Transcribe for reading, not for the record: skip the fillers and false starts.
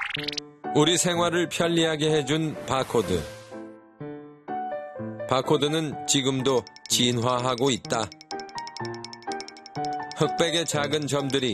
우리 생활을 편리하게 해준 바코드. 바코드는 지금도 진화하고 있다. 흑백의 작은 점들이